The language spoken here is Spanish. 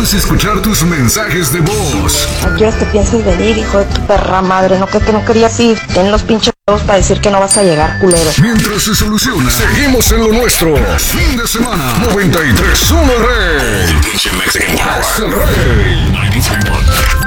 queremos escuchar tus mensajes de voz. ¿A qué horas te piensas venir, hijo de tu perra madre? No, que no querías ir. Ten los pinches huevos para decir que no vas a llegar, culero. Mientras se soluciona, seguimos en lo nuestro. Fin de semana, 93.1 Rey. Es el Rey.